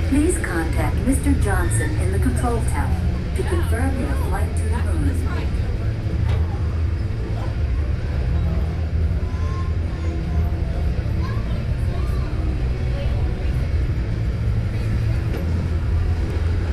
Please contact Mr. Johnson in the control tower to confirm your